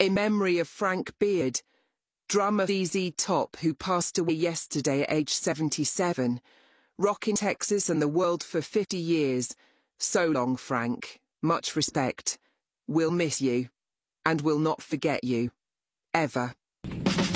In memory of Frank Beard, drummer ZZ Top, who passed away yesterday at age 77, rocking Texas and the world for 50 years. So long, Frank. Much respect. We'll miss you. And we'll not forget you. Ever.